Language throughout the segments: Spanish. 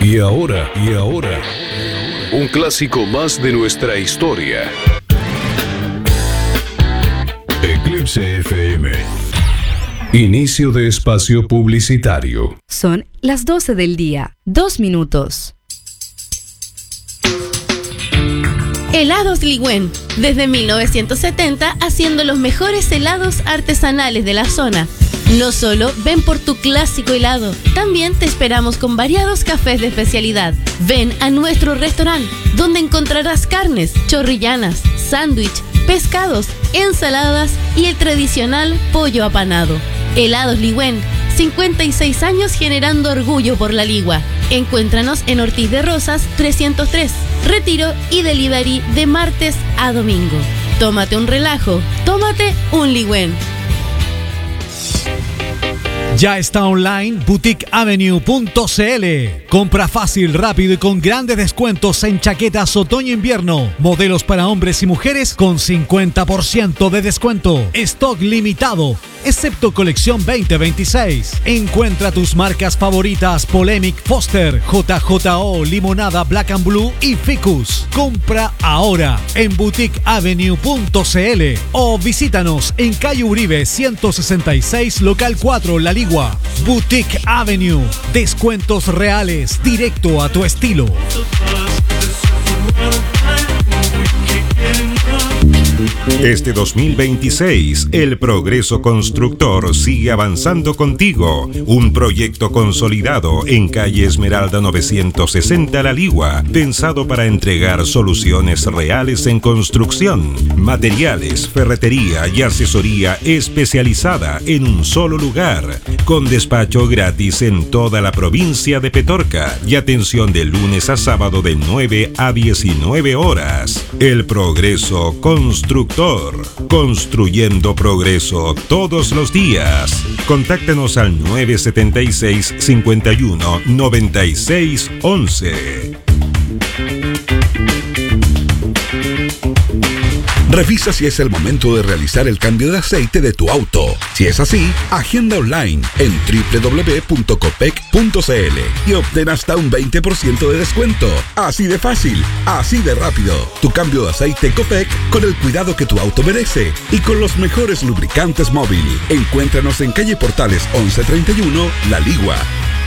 Y ahora, un clásico más de nuestra historia. Eclipse FM. Inicio de espacio publicitario. Son las 12 del día, 2 minutos. Helados Ligüen, desde 1970 haciendo los mejores helados artesanales de la zona. No solo ven por tu clásico helado, también te esperamos con variados cafés de especialidad. Ven a nuestro restaurante, donde encontrarás carnes, chorrillanas, sándwich, pescados, ensaladas y el tradicional pollo apanado. Helados Ligüen, 56 años generando orgullo por la Ligua. Encuéntranos en Ortiz de Rosas 303, retiro y delivery de martes a domingo. Tómate un relajo, tómate un Ligüen. Ya está online boutiqueavenue.cl. Compra fácil, rápido y con grandes descuentos en chaquetas otoño-invierno. Modelos para hombres y mujeres con 50% de descuento. Stock limitado, excepto colección 2026. Encuentra tus marcas favoritas: Polemic, Foster, JJO, Limonada, Black and Blue y Ficus. Compra ahora en boutiqueavenue.cl o visítanos en calle Uribe 166, local 4, La Ligua. Boutique Avenue. Descuentos reales, directo a tu estilo. Este 2026, el Progreso Constructor sigue avanzando contigo. Un proyecto consolidado en calle Esmeralda 960 La Ligua, pensado para entregar soluciones reales en construcción, materiales, ferretería y asesoría especializada en un solo lugar, con despacho gratis en toda la provincia de Petorca y atención de lunes a sábado de 9 a 19 horas. El Progreso Constructor, construyendo progreso todos los días. Contáctanos al 976 51 96 11. Revisa si es el momento de realizar el cambio de aceite de tu auto. Si es así, agenda online en www.copec.cl y obtén hasta un 20% de descuento. Así de fácil, así de rápido. Tu cambio de aceite Copec con el cuidado que tu auto merece y con los mejores lubricantes móvil. Encuéntranos en calle Portales 1131, La Ligua.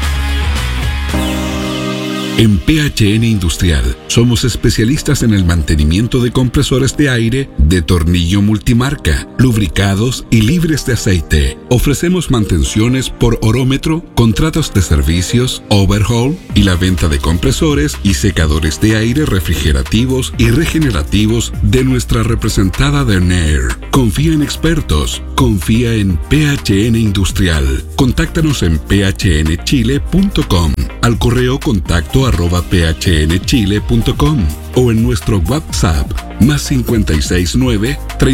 En PHN Industrial somos especialistas en el mantenimiento de compresores de aire de tornillo multimarca, lubricados y libres de aceite. Ofrecemos mantenciones por orómetro, contratos de servicios, overhaul y la venta de compresores y secadores de aire refrigerativos y regenerativos de nuestra representada de Nair. Confía en expertos, confía en PHN Industrial. Contáctanos en phnchile.com, al correo contacto@phnchile.com o en nuestro WhatsApp +569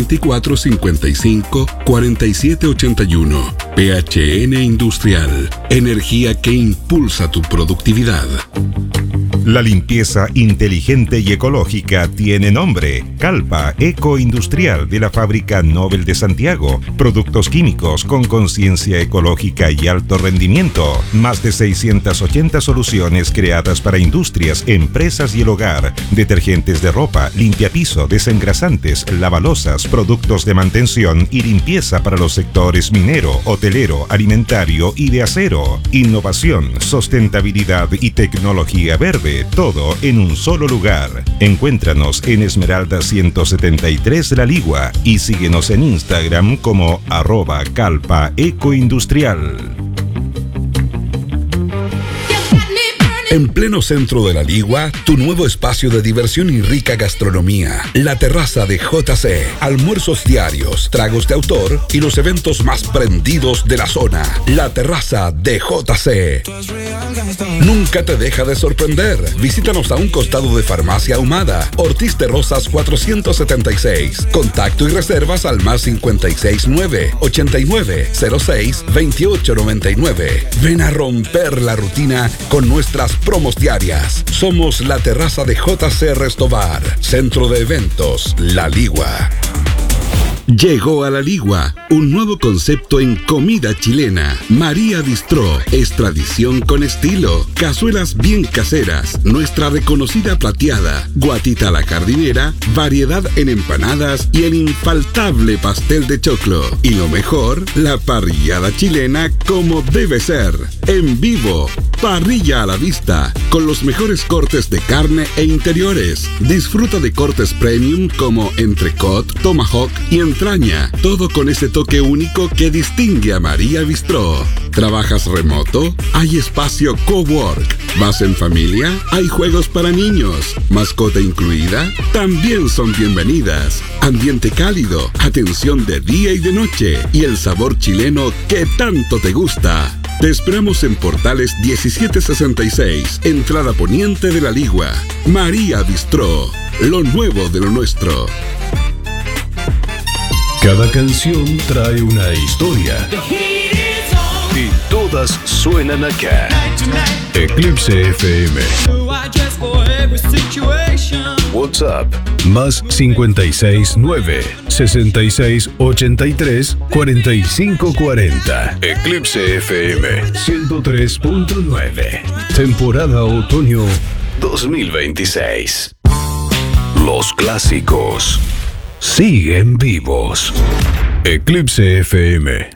3455 4781. PHN Industrial, energía que impulsa tu productividad. La limpieza inteligente y ecológica tiene nombre: Calpa Ecoindustrial, de la Fábrica Nobel de Santiago. Productos químicos con conciencia ecológica y alto rendimiento. Más de 680 soluciones creadas para industrias, empresas y el hogar. Detergentes de ropa, limpiapiso, desengrasantes, lavalosas, productos de mantención y limpieza para los sectores minero, hotelero, alimentario y de acero. Innovación, sustentabilidad y tecnología verde. Todo en un solo lugar. Encuéntranos en Esmeralda 173 La Ligua y síguenos en Instagram como @calpaecoindustrial. En pleno centro de La Ligua, tu nuevo espacio de diversión y rica gastronomía. La terraza de JC. Almuerzos diarios, tragos de autor y los eventos más prendidos de la zona. La terraza de JC. Nunca te deja de sorprender. Visítanos a un costado de Farmacia Ahumada, Ortiz de Rosas 476. Contacto y reservas al +569 89 06 28 99. Ven a romper la rutina con nuestras promos diarias. Somos la terraza de JC Restobar, centro de eventos La Ligua. Llegó a La Ligua un nuevo concepto en comida chilena. María Bistró es tradición con estilo. Cazuelas bien caseras, nuestra reconocida plateada, guatita a la jardinera, variedad en empanadas y el infaltable pastel de choclo. Y lo mejor, la parrillada chilena como debe ser. En vivo, parrilla a la vista, con los mejores cortes de carne e interiores. Disfruta de cortes premium como entrecot, tomahawk y entraña. Todo con ese toque único que distingue a María Bistró. ¿Trabajas remoto? Hay espacio cowork. ¿Vas en familia? Hay juegos para niños. ¿Mascota incluida? También son bienvenidas. Ambiente cálido, atención de día y de noche y el sabor chileno que tanto te gusta. Te esperamos en Portales 1766, entrada poniente de La Ligua. María Bistró, lo nuevo de lo nuestro. Cada canción trae una historia y todas suenan acá. Eclipse FM. WhatsApp más 569 66 83 45 40. Eclipse FM 103.9. Temporada otoño 2026. Los clásicos siguen vivos. Eclipse FM.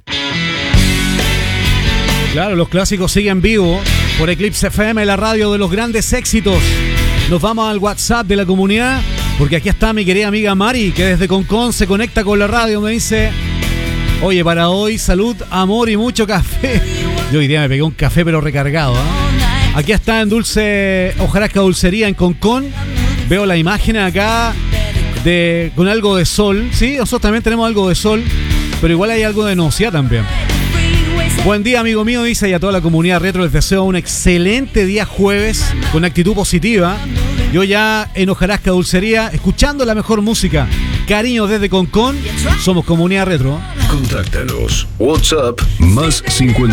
Claro, los clásicos siguen vivos por Eclipse FM, la radio de los grandes éxitos. Nos vamos al WhatsApp de la comunidad, porque aquí está mi querida amiga Mari, que desde Concón se conecta con la radio. Me dice: oye, para hoy, salud, amor y mucho café. Yo hoy día me pegué un café pero recargado, ¿eh? Aquí está en Dulce Hojarasca Dulcería en Concón. Veo la imagen acá con algo de sol. Sí, nosotros también tenemos algo de sol, pero igual hay algo de nocia también. Buen día, amigo mío, dice, y a toda la comunidad retro les deseo un excelente día jueves con actitud positiva. Yo ya en Hojarasca Dulcería, escuchando la mejor música. Cariño desde Concón, somos comunidad retro. Contáctanos. WhatsApp más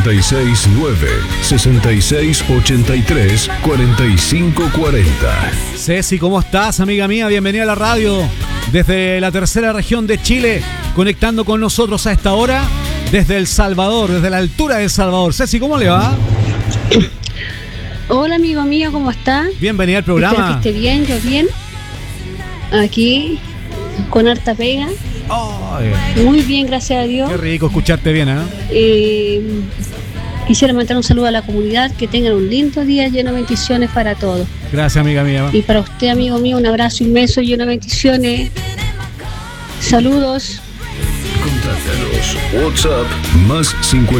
569 66 83 45 40. Ceci, ¿cómo estás, amiga mía? Bienvenida a la radio desde la tercera región de Chile, conectando con nosotros a esta hora desde El Salvador, desde la altura de El Salvador. Ceci, ¿cómo le va? Hola, amigo mío, ¿cómo está? Bienvenida al programa. Espero que esté bien, yo bien. Aquí, con harta pega. Muy bien, gracias a Dios. Qué rico escucharte bien, ¿eh? Quisiera mandar un saludo a la comunidad, que tengan un lindo día lleno de bendiciones para todos. Gracias, amiga mía. Y para usted, amigo mío, un abrazo inmenso y lleno de bendiciones. Saludos. Contáctanos. WhatsApp más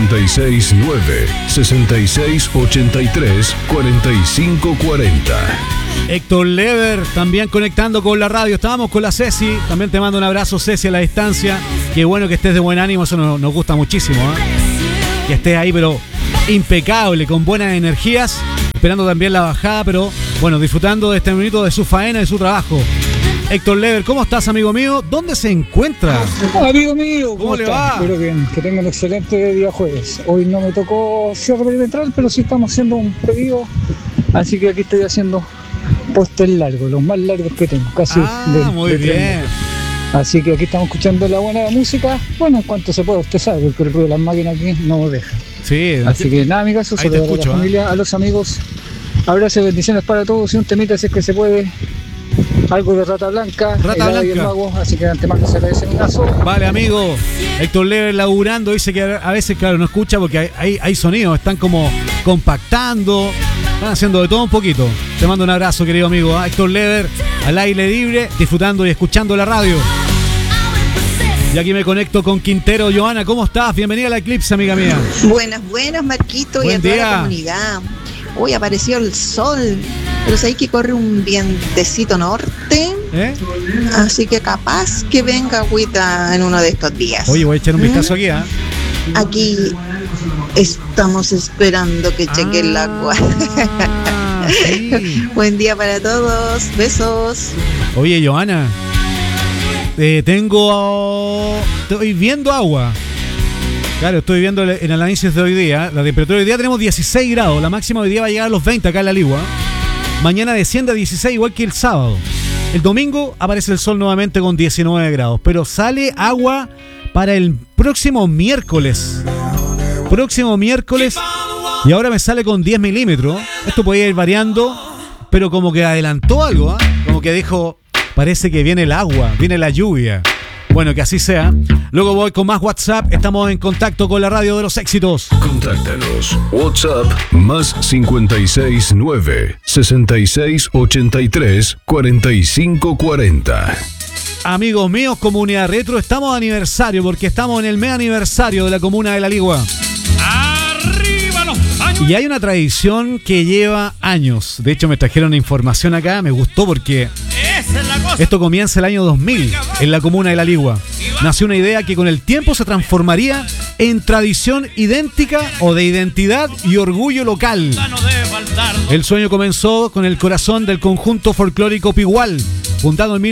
569 66 83 45 40. Héctor Lever también conectando con la radio. Estábamos con la Ceci. También te mando un abrazo, Ceci, a la distancia. Qué bueno que estés de buen ánimo. Eso nos gusta muchísimo, ¿eh? Que estés ahí, pero impecable, con buenas energías. Esperando también la bajada, pero bueno, disfrutando de este minuto de su faena, de su trabajo. Héctor Lever, ¿cómo estás, amigo mío? ¿Dónde se encuentra? Amigo mío, ¿cómo le va? Espero que tenga un excelente día jueves. Hoy no me tocó cierre perimetral, pero sí estamos haciendo un pedido. Así que aquí estoy haciendo postes largos, los más largos que tengo, casi. Muy bien. Así que aquí estamos escuchando la buena música. Bueno, en cuanto se pueda, usted sabe, porque el ruido de las máquinas aquí no nos deja. Sí. Así que nada, mi caso, saludos a la familia, a los amigos. Abrazos y bendiciones para todos y un temita si es que se puede. Algo de Rata Blanca, y el mago, así que de antemano se agradece mi caso. Vale, amigo. Héctor Lever laburando, dice que a veces, claro, no escucha porque hay sonidos, están como compactando, están haciendo de todo un poquito. Te mando un abrazo, querido amigo. Héctor Lever, al aire libre, disfrutando y escuchando la radio. Y aquí me conecto con Quintero. Joana, ¿cómo estás? Bienvenida a la Eclipse, amiga mía. Buenas, Marquito. Buen y a toda día. La comunidad. Hoy apareció el sol, pero sabéis que corre un vientecito norte, así que capaz que venga agüita en uno de estos días. Oye, voy a echar un vistazo aquí, ¿eh? Aquí estamos esperando que cheque el agua. Sí. Buen día para todos, besos. Oye, Joana, estoy viendo agua. Claro, estoy viendo en el análisis de hoy día. La temperatura de hoy día tenemos 16 grados. La máxima hoy día va a llegar a los 20 acá en La Ligua. Mañana desciende a 16 igual que el sábado. El domingo aparece el sol nuevamente con 19 grados, pero sale agua para el próximo miércoles. Y ahora me sale con 10 milímetros. Esto podía ir variando, pero como que adelantó algo, ¿eh? Como que dijo, parece que viene el agua, viene la lluvia. Bueno, que así sea. Luego voy con más WhatsApp. Estamos en contacto con la radio de los éxitos. Contáctanos. WhatsApp más 569 6683 4540. Amigos míos, Comunidad Retro, estamos de aniversario porque estamos en el mes aniversario de la comuna de La Ligua. ¡Arriba los años! Y hay una tradición que lleva años. De hecho, me trajeron información acá, me gustó porque esto comienza el año 2000 en la comuna de La Ligua. Nació una idea que con el tiempo se transformaría en tradición idéntica o de identidad y orgullo local. El sueño comenzó con el corazón del conjunto folclórico Pigual, fundado en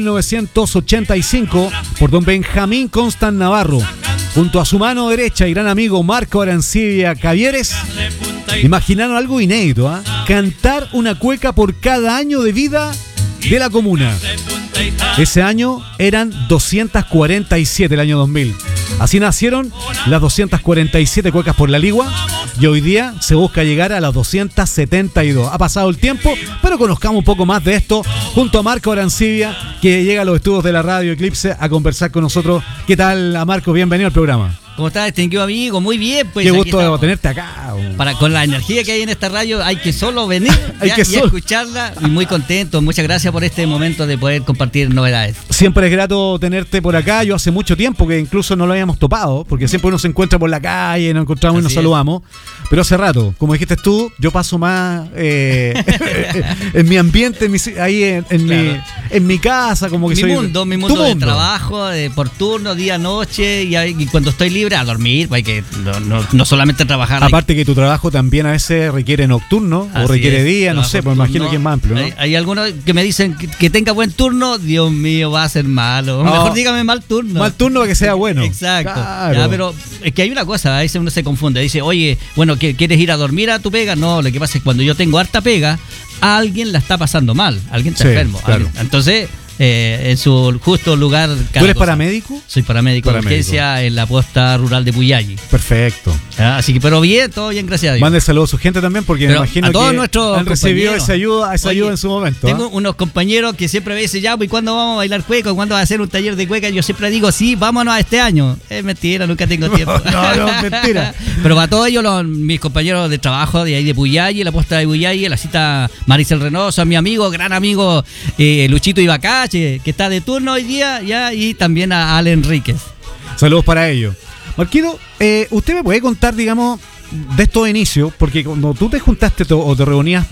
1985 por don Benjamín Constant Navarro. Junto a su mano derecha y gran amigo Marco Arancibia Cavieres, imaginaron algo inédito, ¿eh? Cantar una cueca por cada año de vida de la comuna. Ese año eran 247, el año 2000. Así nacieron las 247 cuecas por La Ligua y hoy día se busca llegar a las 272. Ha pasado el tiempo, pero conozcamos un poco más de esto junto a Marco Arancibia, que llega a los estudios de la Radio Eclipse a conversar con nosotros. ¿Qué tal, Marco? Bienvenido al programa. ¿Cómo estás, distinguido amigo? Muy bien, pues. Qué gusto de tenerte acá. Con la energía que hay en esta radio, hay que solo venir y escucharla. Y muy contento. Muchas gracias por este momento de poder compartir novedades. Siempre es grato tenerte por acá. Yo hace mucho tiempo que incluso no lo habíamos topado, porque siempre uno se encuentra por la calle, nos encontramos y nos saludamos. Pero hace rato, como dijiste tú, yo paso más en mi ambiente, en mi casa, como que mi mundo de trabajo, por turno, día, noche, y cuando estoy libre a dormir, porque no solamente trabajar. Aparte que tu trabajo también a veces requiere nocturno o requiere día, no sé, pues imagino que es más amplio, ¿no? Hay algunos que me dicen que tenga buen turno. Dios mío, va a ser malo. Mejor dígame mal turno. Mal turno para que sea bueno. Exacto. Claro. Ya, pero es que hay una cosa, a veces uno se confunde. Dice, oye, bueno, ¿quieres ir a dormir a tu pega? No, lo que pasa es que cuando yo tengo harta pega, alguien la está pasando mal, alguien está enfermo. Claro. Entonces, en su justo lugar. ¿Tú eres paramédico? Soy paramédico de urgencia en la posta rural de Puyalli. Perfecto. Así que, pero bien, todo bien, gracias a Dios. Mande saludos a su gente también, porque me imagino que han recibido esa ayuda en su momento. Tengo unos compañeros que siempre me dicen, ya, pues, ¿cuándo vamos a bailar cueca? ¿Cuándo va a hacer un taller de cueca? Yo siempre digo, sí, vámonos a este año. Es mentira, nunca tengo tiempo. No, mentira. Pero para todos ellos, mis compañeros de trabajo de ahí de Puyalli, la posta de Puyalli, la cita Maricel Reynoso, a mi amigo, gran amigo Luchito Ibacache, que está de turno hoy día, ya, y también a Ale Enríquez. Saludos para ellos. Marquito, ¿usted me puede contar, digamos, de estos inicios? Porque cuando tú te juntaste o te reunías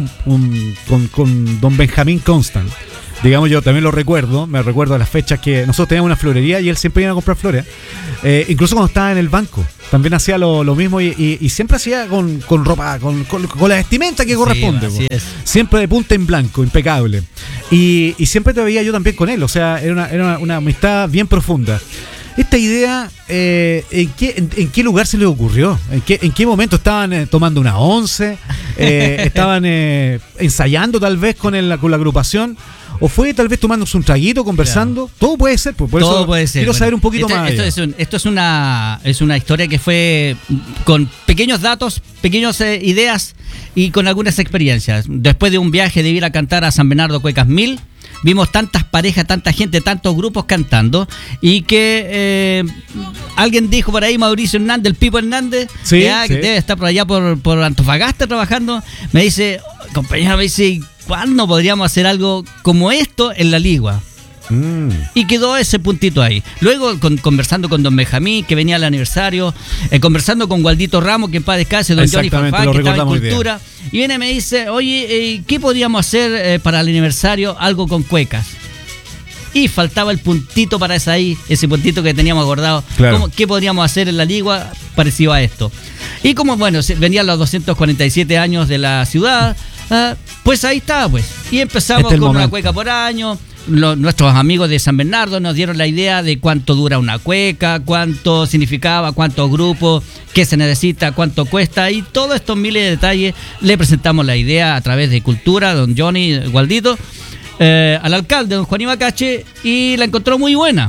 con don Benjamín Constant, digamos, yo también lo recuerdo, me recuerdo las fechas que nosotros teníamos una florería y él siempre iba a comprar flores. Incluso cuando estaba en el banco, también hacía lo mismo y siempre hacía con ropa, con la vestimenta que corresponde. Sí, así es. Siempre de punta en blanco, impecable. Y siempre te veía yo también con él, o sea, era una amistad bien profunda. Esta idea, ¿en qué lugar se le ocurrió? ¿En qué momento estaban tomando una once? ¿Estaban ensayando tal vez con la agrupación? ¿O fue tal vez tomándose un traguito, conversando? Claro. Todo puede ser, pues. Por todo eso puede ser. Quiero saber un poquito más. Esto es una historia que fue con pequeños datos, pequeñas ideas y con algunas experiencias. Después de un viaje de ir a cantar a San Bernardo Cuecas 1000, vimos tantas parejas, tanta gente, tantos grupos cantando, y que alguien dijo por ahí, Mauricio Hernández, el Pipo Hernández, que debe estar por allá por Antofagasta trabajando, me dice, compañero, ¿cuándo podríamos hacer algo como esto en La Ligua? Y quedó ese puntito ahí. Luego conversando con don Benjamín, que venía al aniversario, conversando con Gualdito Ramos, que en paz descanse, don Johnny Fanfán, que estaba en Cultura, y viene y me dice, oye, ¿qué podríamos hacer para el aniversario? Algo con cuecas. Y faltaba el puntito para ese puntito que teníamos acordado. Claro. ¿Qué podríamos hacer en La Ligua parecido a esto? Y como, bueno, venían los 247 años de la ciudad, pues ahí estaba, pues. Y empezamos con una cueca por año. Nuestros amigos de San Bernardo nos dieron la idea de cuánto dura una cueca, cuánto significaba, cuántos grupos, qué se necesita, cuánto cuesta, y todos estos miles de detalles le presentamos la idea a través de Cultura, don Johnny Gualdito, al alcalde, don Juan Ibacache, y la encontró muy buena.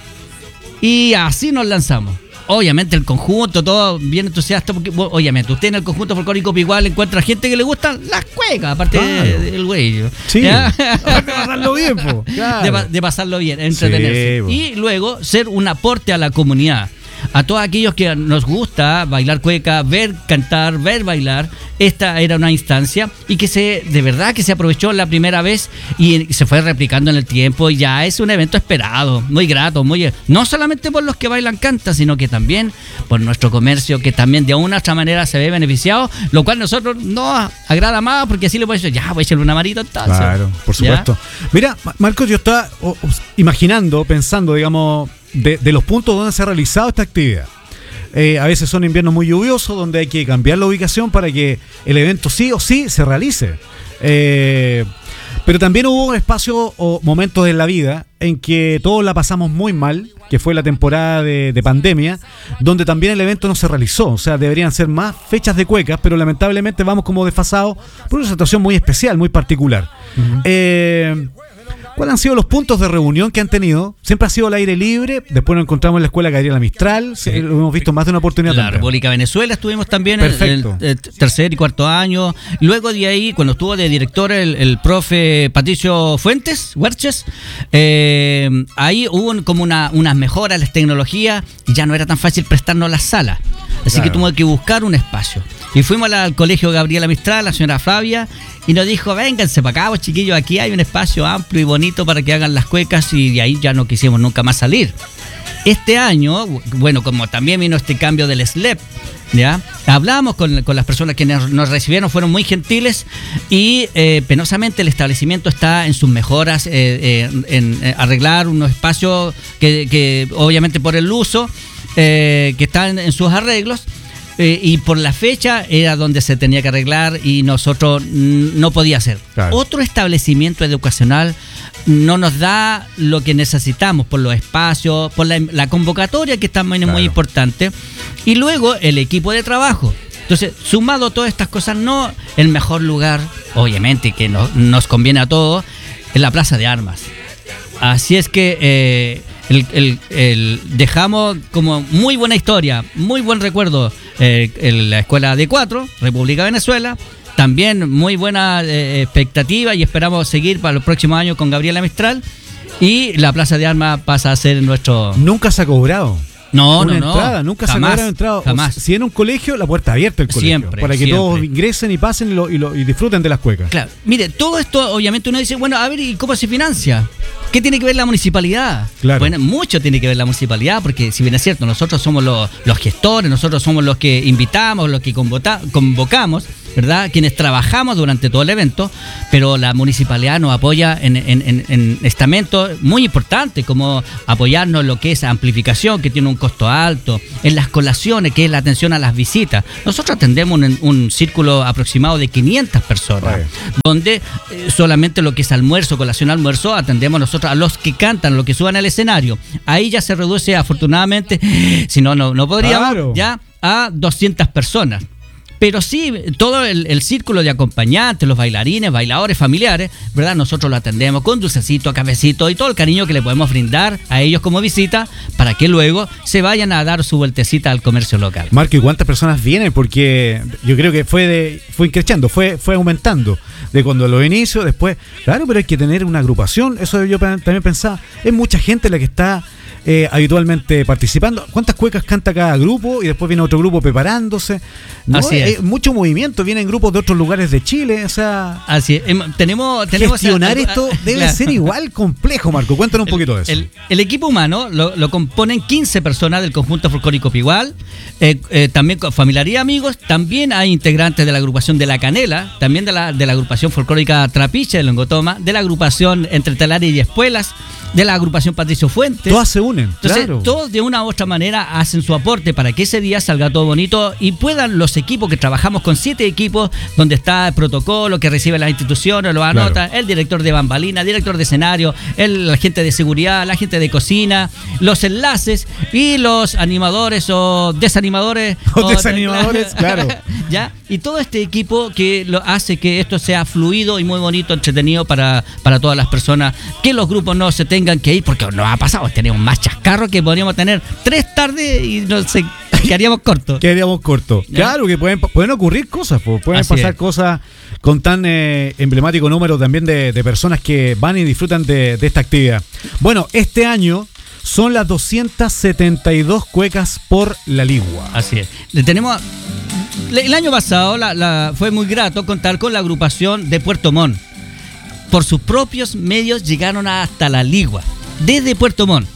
Y así nos lanzamos. Obviamente el conjunto, todo bien entusiasta, porque obviamente usted en el conjunto folclórico Pigual encuentra gente que le gustan las cuecas, aparte del güey. Sí, aparte de pasarlo bien, po. Claro. De pasarlo bien, entretenerse. Sí, y luego ser un aporte a la comunidad. A todos aquellos que nos gusta bailar cueca, ver cantar, ver bailar, esta era una instancia y que de verdad que se aprovechó la primera vez y se fue replicando en el tiempo, y ya es un evento esperado, muy grato, no solamente por los que bailan canta, sino que también por nuestro comercio, que también de una u otra manera se ve beneficiado, lo cual a nosotros nos agrada más, porque así le podemos decir, voy a echarle una manito entonces. Claro, por supuesto. ¿Ya? Mira, Marcos, yo estaba pensando, digamos, de los puntos donde se ha realizado esta actividad. A veces son inviernos muy lluviosos donde hay que cambiar la ubicación para que el evento sí o sí se realice. Pero también hubo un espacio o momentos en la vida en que todos la pasamos muy mal, que fue la temporada de pandemia, donde también el evento no se realizó. O sea, deberían ser más fechas de cuecas, pero lamentablemente vamos como desfasados por una situación muy especial, muy particular. Uh-huh. ¿Cuáles han sido los puntos de reunión que han tenido? Siempre ha sido al aire libre, después nos encontramos en la escuela Gabriela Mistral, sí. Lo hemos visto más de una oportunidad. La República de Venezuela estuvimos también en el tercer y cuarto año. Luego de ahí, cuando estuvo de director el profe Patricio Fuentes, Huerches, ahí hubo como unas mejoras en las tecnologías y ya no era tan fácil prestarnos las salas. Así que tuvimos que buscar un espacio. Y fuimos al colegio Gabriela Mistral, la señora Flavia, y nos dijo, vénganse para acá, vos, chiquillos, aquí hay un espacio amplio y bonito para que hagan las cuecas, y de ahí ya no quisimos nunca más salir. Este año, bueno, como también vino este cambio del SLEP, ¿ya? Hablamos con las personas que nos recibieron, fueron muy gentiles, y penosamente el establecimiento está en sus mejoras, en arreglar unos espacios que obviamente por el uso, que están en sus arreglos. Y por la fecha era donde se tenía que arreglar y nosotros no podía hacer. Claro. Otro establecimiento educacional no nos da lo que necesitamos por los espacios, por la convocatoria, que también es muy importante, y luego el equipo de trabajo. Entonces, sumado a todas estas cosas, no el mejor lugar, obviamente que nos conviene a todos, es la Plaza de Armas. Así es que dejamos como muy buena historia, muy buen recuerdo, la escuela D4, República de Venezuela. También muy buena expectativa, y esperamos seguir para los próximos años con Gabriela Mistral. Y la Plaza de Armas pasa a ser nuestro... Nunca se ha cobrado. Entrada, nunca jamás, se ha cobrado entrada. Jamás. Si en un colegio, la puerta abierta del colegio. Siempre. Para que todos ingresen y pasen y disfruten de las cuecas. Claro. Mire, todo esto, obviamente uno dice, bueno, a ver, ¿y cómo se financia? ¿Qué tiene que ver la municipalidad? Claro. Bueno, mucho tiene que ver la municipalidad, porque si bien es cierto, nosotros somos los gestores, nosotros somos los que invitamos, los que convocamos, ¿verdad? Quienes trabajamos durante todo el evento, pero la municipalidad nos apoya en estamentos muy importantes, como apoyarnos en lo que es amplificación, que tiene un costo alto, en las colaciones, que es la atención a las visitas. Nosotros atendemos un círculo aproximado de 500 personas, donde solamente lo que es almuerzo, colación, almuerzo, atendemos nosotros a los que cantan, a los que suban al escenario. Ahí ya se reduce, afortunadamente, si no podríamos, ya a 200 personas. Pero sí, todo el círculo de acompañantes, los bailarines, bailadores, familiares, ¿verdad? Nosotros lo atendemos con dulcecito, cafecito y todo el cariño que le podemos brindar a ellos como visita, para que luego se vayan a dar su vueltecita al comercio local. Marco, ¿y cuántas personas vienen? Porque yo creo que fue creciendo, fue aumentando de cuando lo inicio, después, claro, pero hay que tener una agrupación. Eso yo también pensaba, es mucha gente la que está habitualmente participando. ¿Cuántas cuecas canta cada grupo? Y después viene otro grupo preparándose. ¿No? Así es. Mucho movimiento, vienen grupos de otros lugares de Chile, o sea... Así es. Tenemos gestionar esto debe ser igual complejo, Marco. Cuéntanos un poquito de eso. El equipo humano lo componen 15 personas del conjunto folclórico Pigual, también con familiares y amigos. También hay integrantes de la agrupación de La Canela, también de la agrupación folclórica Trapiche de Longotoma, de la agrupación Entre Telares y Espuelas, de la agrupación Patricio Fuentes. Todas se unen, entonces, claro. Todos de una u otra manera hacen su aporte para que ese día salga todo bonito y puedan los equipos, que trabajamos con 7 equipos, donde está el protocolo que recibe las instituciones, lo anota, el director de bambalina, director de escenario, la gente de seguridad, la gente de cocina, los enlaces y los animadores o desanimadores. Desanimadores, claro. ¿Ya? Y todo este equipo que lo hace que esto sea fluido y muy bonito, entretenido para todas las personas, que los grupos no se tengan que ir, porque nos ha pasado, tenemos más chascarros que podríamos tener 3 tardes y no sé, quedaríamos cortos. Claro, que pueden ocurrir cosas, pueden Así pasar es. cosas con tan emblemático número también de personas que van y disfrutan de esta actividad. Bueno, este año son las 272 cuecas por la Ligua. Así es. El año pasado fue muy grato contar con la agrupación de Puerto Montt. Por sus propios medios llegaron hasta la Ligua, desde Puerto Montt.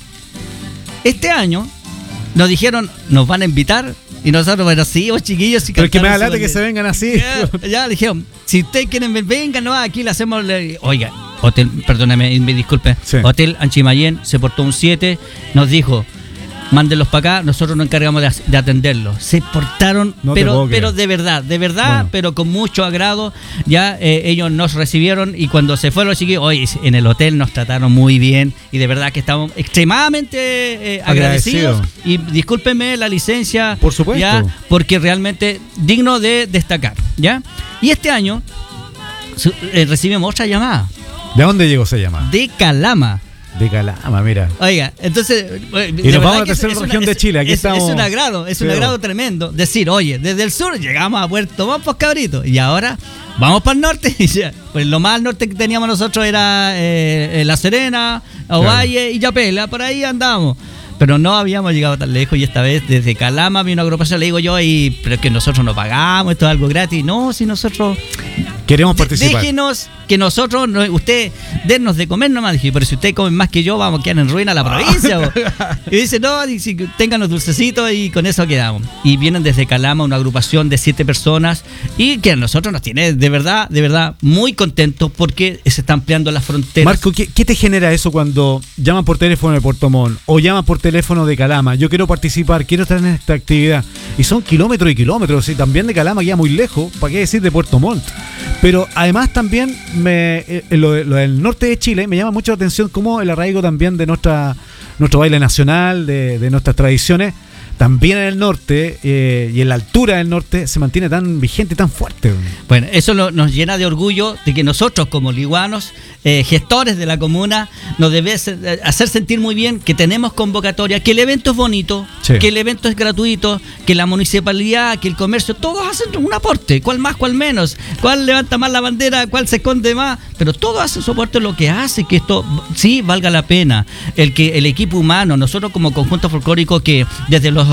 Este año nos dijeron, nos van a invitar, y nosotros, bueno, sí, chiquillos. Pero es que me da lata que se vengan así. Ya dijeron, si ustedes quieren, vengan, no, aquí le hacemos. Oiga, Hotel, perdóname, me disculpe. Sí. Hotel Anchimayén se portó un 7, nos dijo, mándenlos para acá, nosotros nos encargamos de atenderlos. Se portaron, pero de verdad, bueno, pero con mucho agrado. Ya ellos nos recibieron y cuando se fueron los chiquillos, hoy en el hotel nos trataron muy bien y de verdad que estamos extremadamente agradecidos. Y discúlpenme la licencia, por supuesto, ya, porque realmente digno de destacar, ¿ya? Y este año recibimos otra llamada. ¿De dónde llegó esa llamada? De Calama. De Calama, mira. Oiga, entonces. Y nos vamos a la tercera región de Chile. Aquí estamos. Es un agrado tremendo. Decir, oye, desde el sur llegamos a Puerto Montt, pues cabrito. Y ahora vamos para el norte. Y ya, pues lo más al norte que teníamos nosotros era La Serena, Ovalle y Yapela. Por ahí andamos. Pero no habíamos llegado tan lejos y esta vez desde Calama vino una agrupación, le digo yo, pero es que nosotros no pagamos, esto es algo gratis. No, si nosotros queremos participar. Déjenos que nosotros, usted, dennos de comer nomás. Dije, pero si ustedes comen más que yo, vamos a quedar en ruina la provincia. Y dice, no, ténganos dulcecitos y con eso quedamos. Y vienen desde Calama una agrupación de 7 personas y que a nosotros nos tiene de verdad muy contentos porque se está ampliando las fronteras. Marco, ¿qué te genera eso cuando llaman por teléfono de Puerto Montt o llaman por teléfono de Calama? Yo quiero participar, quiero estar en esta actividad. Y son kilómetros y kilómetros, y también de Calama queda muy lejos, ¿para qué decir de Puerto Montt? Pero además también lo del norte de Chile me llama mucho la atención como el arraigo también de nuestro baile nacional, de nuestras tradiciones, también en el norte y en la altura del norte se mantiene tan vigente y tan fuerte. Bueno, eso nos llena de orgullo de que nosotros como liguanos, gestores de la comuna, nos debe hacer sentir muy bien que tenemos convocatoria, que el evento es bonito, sí, que el evento es gratuito, que la municipalidad, que el comercio, todos hacen un aporte, cuál más, cuál menos, cuál levanta más la bandera, cuál se esconde más, pero todos hacen su aporte, lo que hace que esto sí valga la pena. El equipo humano, nosotros como conjunto folclórico que desde los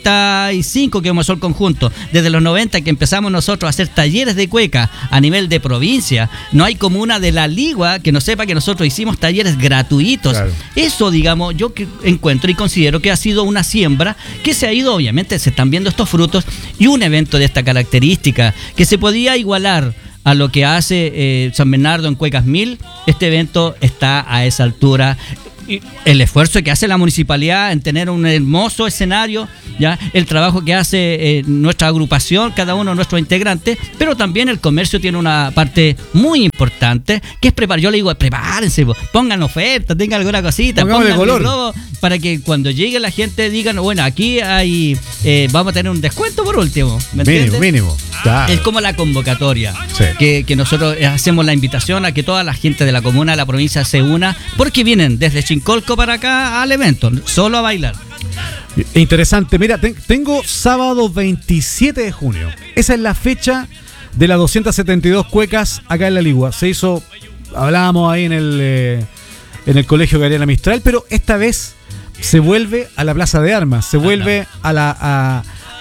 85 que comenzó el conjunto, desde los 90 que empezamos nosotros a hacer talleres de cueca a nivel de provincia, no hay comuna de la Ligua que no sepa que nosotros hicimos talleres gratuitos. Claro. Eso, digamos, yo que encuentro y considero que ha sido una siembra que se ha ido, obviamente se están viendo estos frutos, y un evento de esta característica que se podía igualar a lo que hace San Bernardo en Cuecas 1000, este evento está a esa altura. El esfuerzo que hace la municipalidad en tener un hermoso escenario, ya el trabajo que hace nuestra agrupación, cada uno de nuestros integrantes, pero también el comercio tiene una parte muy importante que es preparar. Yo le digo, prepárense, pongan ofertas, tengan alguna cosita, pongan el globo para que cuando llegue la gente digan, bueno, aquí hay vamos a tener un descuento por último, ¿me entiendes? Mínimo. Claro. Es como la convocatoria, sí, que nosotros hacemos la invitación a que toda la gente de la comuna, de la provincia se una, porque vienen desde Chincolco para acá al evento, solo a bailar. Interesante. Mira, tengo sábado 27 de junio. Esa es la fecha de las 272 cuecas acá en la Ligua. Se hizo, hablábamos ahí en el Colegio Gabriela Mistral, pero esta vez se vuelve a la Plaza de Armas, se vuelve a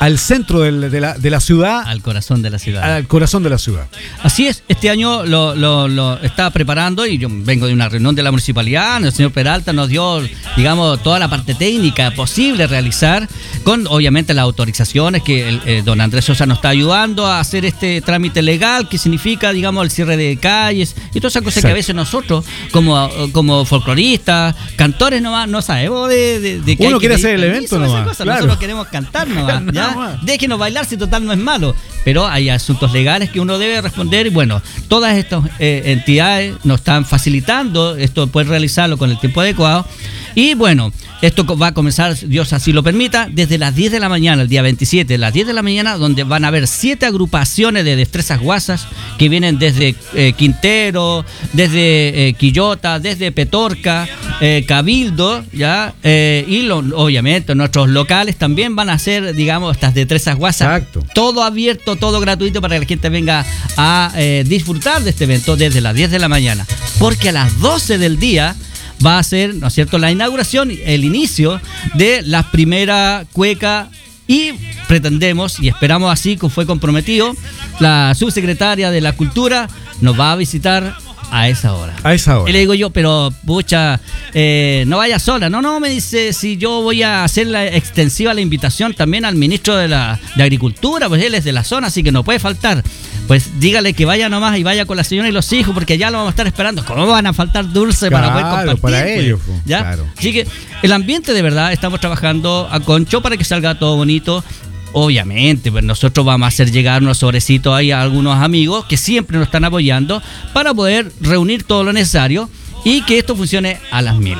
al centro de la ciudad. Al corazón de la ciudad. Al corazón de la ciudad. Así es, este año lo estaba preparando y yo vengo de una reunión de la municipalidad. El señor Peralta nos dio, digamos, toda la parte técnica posible realizar, con obviamente las autorizaciones que don Andrés Sosa nos está ayudando a hacer este trámite legal, que significa, digamos, el cierre de calles y todas esas cosas que a veces nosotros, como folcloristas, cantores nomás, no sabemos de que uno quiere hacer el evento nomás. Claro. Nosotros queremos cantar nomás. ¿Ya? Déjenos bailar si total no es malo. Pero hay asuntos legales que uno debe responder y bueno, todas estas entidades nos están facilitando esto, poder realizarlo con el tiempo adecuado. Y bueno, esto va a comenzar, Dios así lo permita, desde las 10 de la mañana, el día 27, las 10 de la mañana, donde van a haber 7 agrupaciones de destrezas guasas que vienen desde Quintero, desde Quillota, desde Petorca, Cabildo, ¿ya? Y obviamente nuestros locales también van a hacer, digamos, estas destrezas guasas. Exacto. Todo abierto, todo gratuito para que la gente venga a disfrutar de este evento desde las 10 de la mañana. Porque a las 12 del día va a ser, ¿no es cierto?, la inauguración, el inicio de la primera cueca y pretendemos y esperamos así, como fue comprometido, la subsecretaria de la Cultura nos va a visitar a esa hora. A esa hora. Y le digo yo, pero pucha, no vaya sola. No, me dice, si yo voy a hacer extensiva la invitación también al ministro de Agricultura, pues él es de la zona, así que no puede faltar. Pues dígale que vaya nomás y vaya con la señora y los hijos, porque ya lo vamos a estar esperando. ¿Cómo van a faltar dulces para poder compartir? Para ellos, ¿ya? Claro. Así que el ambiente de verdad, estamos trabajando a concho para que salga todo bonito. Obviamente, pues nosotros vamos a hacer llegar unos sobrecitos ahí a algunos amigos que siempre nos están apoyando para poder reunir todo lo necesario y que esto funcione a las 1000.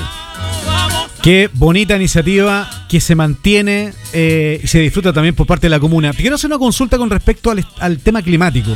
Qué bonita iniciativa que se mantiene y se disfruta también por parte de la comuna. Te quiero hacer una consulta con respecto al tema climático.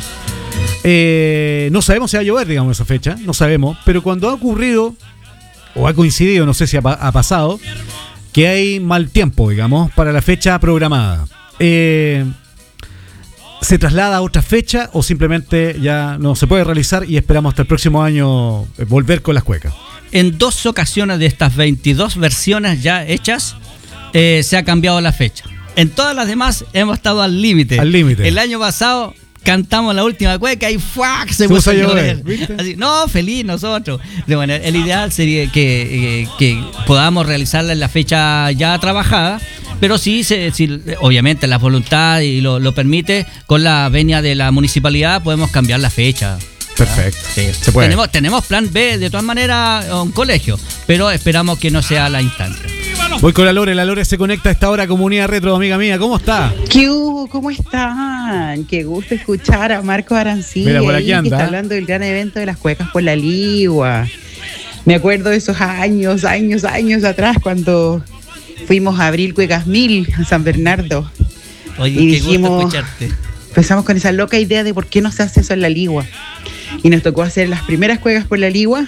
No sabemos si va a llover, digamos, esa fecha, no sabemos, pero cuando ha ocurrido o ha coincidido, no sé si ha pasado, que hay mal tiempo, digamos, para la fecha programada. ¿Se traslada a otra fecha o simplemente ya no se puede realizar y esperamos hasta el próximo año volver con las cuecas? En 2 ocasiones de estas 22 versiones ya hechas, se ha cambiado la fecha. En todas las demás hemos estado al límite. Al límite. El año pasado cantamos la última cueca y ¡fuck! Se puso a llover. Así, no, feliz nosotros. Bueno, el ideal sería que podamos realizarla en la fecha ya trabajada. Pero sí, obviamente la voluntad y lo permite, con la venia de la municipalidad podemos cambiar la fecha. Perfecto. Sí. Se puede. Tenemos plan B, de todas maneras, un colegio, pero esperamos que no sea la instancia. Voy con la Lore se conecta a esta hora, Comunidad Retro, amiga mía, ¿cómo está? ¿Qué hubo? ¿Cómo están? Qué gusto escuchar a Marco Arancilla. Mira, por aquí anda. Que está hablando del gran evento de las cuecas por la Ligua. Me acuerdo de esos años atrás, cuando fuimos a abrir Cuecas 1000 a San Bernardo. Oye, y qué dijimos, gusto escucharte. Empezamos con esa loca idea de por qué no se hace eso en la Ligua. Y nos tocó hacer las primeras cuecas por la Ligua.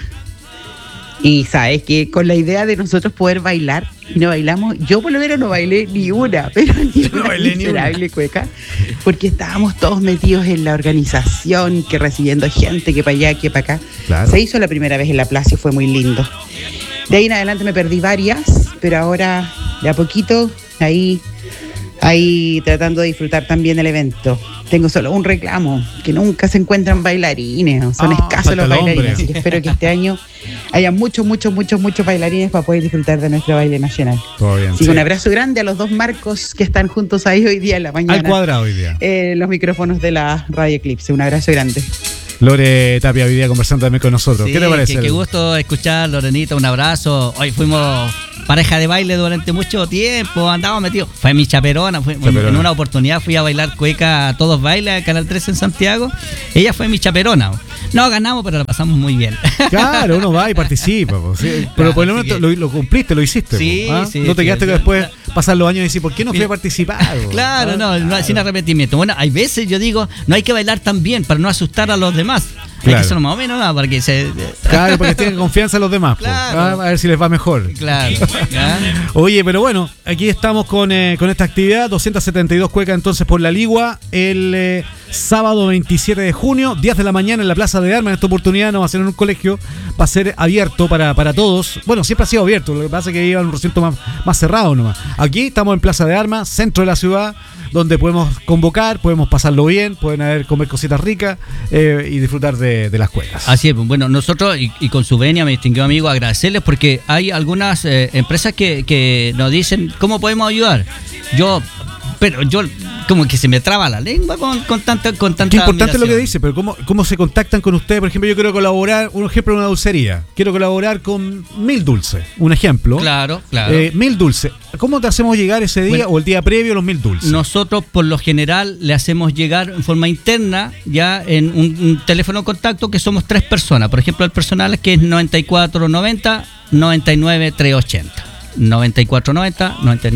Y sabes que con la idea de nosotros poder bailar, y no bailamos, yo por lo menos no bailé ni una, pero ni una miserable cueca, porque estábamos todos metidos en la organización, que recibiendo gente, que para allá, que para acá. Claro. Se hizo la primera vez en la plaza y fue muy lindo. De ahí en adelante me perdí varias, pero ahora de a poquito ahí tratando de disfrutar también del evento. Tengo solo un reclamo, que nunca se encuentran bailarines, son escasos los bailarines, así que espero que este año haya muchos bailarines para poder disfrutar de nuestro baile nacional. Todo bien. Así que un abrazo grande a los 2 Marcos que están juntos ahí hoy día en la mañana. Al cuadrado hoy día. Los micrófonos de la Radio Eclipse, un abrazo grande. Lore Tapia hoy día conversando también con nosotros. Sí, ¿qué te parece? Qué gusto escuchar, Lorenita, un abrazo. Hoy fuimos pareja de baile durante mucho tiempo, andábamos metidos. Fue mi chaperona, en una oportunidad fui a bailar cueca a Todos Bailan, Canal 13 en Santiago. Ella fue mi chaperona. No ganamos, pero la pasamos muy bien. Claro, uno va y participa. Sí. Pero claro, por lo menos lo cumpliste, lo hiciste. Sí, sí. No te quedaste que después pasan los años y decir, ¿por qué no fui a participar? Claro, no, sin arrepentimiento. Bueno, hay veces yo digo, no hay que bailar tan bien para no asustar a los demás. Claro. Hay que hacerlo más o menos, ¿no? Para que Claro, porque tienen confianza en los demás. Claro. A ver si les va mejor. Claro. Oye, pero bueno, aquí estamos con esta actividad. 272 cuecas entonces por la Ligua. El sábado 27 de junio, 10 de la mañana en la Plaza de Armas. En esta oportunidad no va a ser en un colegio, va a ser abierto para todos. Bueno, siempre ha sido abierto, lo que pasa es que iba a un recinto más cerrado nomás. Aquí estamos en Plaza de Armas, centro de la ciudad, donde podemos convocar, podemos pasarlo bien, pueden comer cositas ricas y disfrutar de las cuecas. Así es, bueno, nosotros y con su venia, mi distinguido amigo, agradecerles porque hay algunas empresas que nos dicen cómo podemos ayudar. Pero yo como que se me traba la lengua con tanta Qué importante lo que dice, pero ¿cómo se contactan con ustedes? Por ejemplo, yo quiero colaborar, un ejemplo de una dulcería. Quiero colaborar con 1000 dulces, un ejemplo. Claro. 1000 dulces. ¿Cómo te hacemos llegar ese día o el día previo los 1000 dulces? Nosotros, por lo general, le hacemos llegar en forma interna, ya en un teléfono de contacto, que somos 3 personas. Por ejemplo, el personal que es 9490 99380. 9490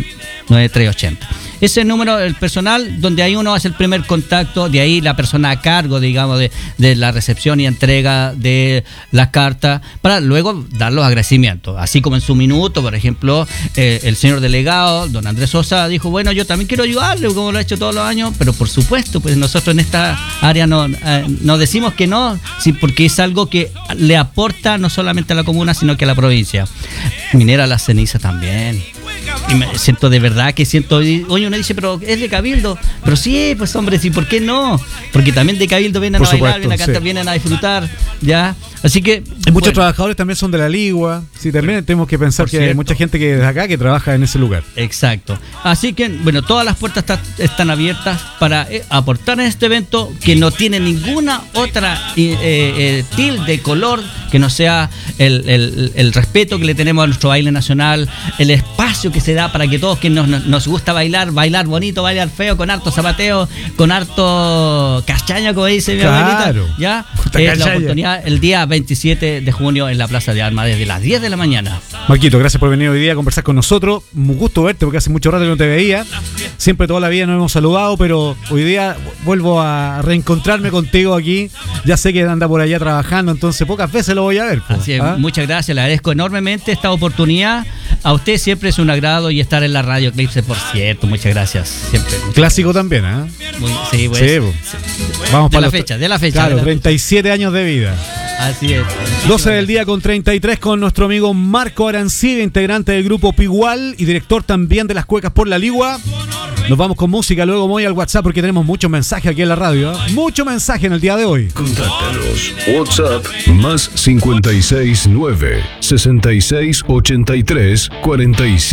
99380. Ese número del personal, donde ahí uno hace el primer contacto, de ahí la persona a cargo, digamos, de la recepción y entrega de las cartas, para luego dar los agradecimientos. Así como en su minuto, por ejemplo, el señor delegado, don Andrés Sosa, dijo, bueno, yo también quiero ayudarle, como lo he hecho todos los años, pero por supuesto, pues nosotros en esta área no decimos que no, sí, porque es algo que le aporta no solamente a la comuna, sino que a la provincia. Minera La Ceniza también. Y me siento de verdad que oye, uno dice, pero es de Cabildo, pero sí, pues hombre, sí, ¿por qué no? Porque también de Cabildo vienen a bailar, vienen a cantar, vienen a disfrutar, ya, así que muchos trabajadores también son de la Ligua, sí, también tenemos que pensar que hay mucha gente que desde acá que trabaja en ese lugar. Exacto, así que bueno, todas las puertas están abiertas para aportar en este evento que no tiene ninguna otra tilde, color, que no sea el respeto que le tenemos a nuestro baile nacional, el espacio que se da para que todos que nos gusta bailar bonito, bailar feo, con harto zapateo, con harto cachaña, como dice mi abuelita, ya, la oportunidad el día 27 de junio en la Plaza de Armas desde las 10 de la mañana. Marquito, gracias por venir hoy día a conversar con nosotros, un gusto verte porque hace mucho rato que no te veía, siempre toda la vida nos hemos saludado, pero hoy día vuelvo a reencontrarme contigo aquí, ya sé que anda por allá trabajando, entonces pocas veces lo voy a ver. Así es, muchas gracias, le agradezco enormemente esta oportunidad, a usted siempre es un agrado y estar en la Radio Eclipse, por cierto, muchas gracias. Siempre. Clásico también, ¿eh? Sí, pues. Sí. Vamos para de la fecha. Claro, 37 años de vida. Así es. 12 del día con 33 con nuestro amigo Marco Arancibia, integrante del grupo Pigual y director también de las Cuecas por la Ligua. Nos vamos con música, luego voy al WhatsApp porque tenemos muchos mensajes aquí en la radio, ¿eh? Mucho mensaje en el día de hoy. Contáctanos. WhatsApp más 569 6683 45